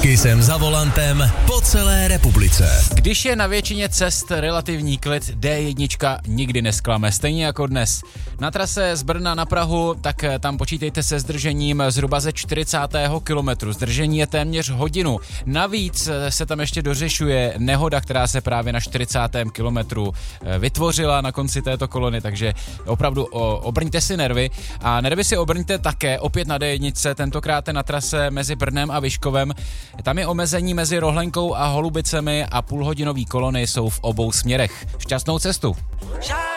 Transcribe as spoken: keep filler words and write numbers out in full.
Kisem za volantem po celé republice. Když je na většině cest relativní klid, dé jedna nikdy nesklame, stejně jako dnes. Na trase z Brna na Prahu, tak tam počítejte se zdržením zhruba ze čtyřicátého kilometru. Zdržení je téměř hodinu. Navíc se tam ještě dořešuje nehoda, která se právě na čtyřicátém kilometru vytvořila na konci této kolony, takže opravdu obrňte si nervy. A nervy si obrňte také opět na dé jedna, tentokrát na trase mezi Brnem a Vyškovem. Tam je omezení mezi Rohlenkou a Holubicemi a půlhodinový kolony jsou v obou směrech. Šťastnou cestu!